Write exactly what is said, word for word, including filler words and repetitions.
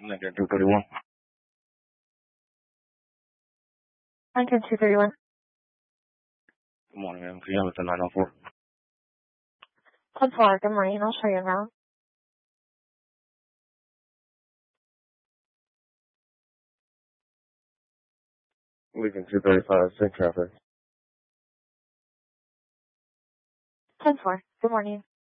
Lincoln two thirty-one. Lincoln two thirty-one. Good morning, ma'am. Can you have it to nine oh four? ten four, good morning. I'll show you now. Lincoln two thirty-five, same traffic. ten four, good morning.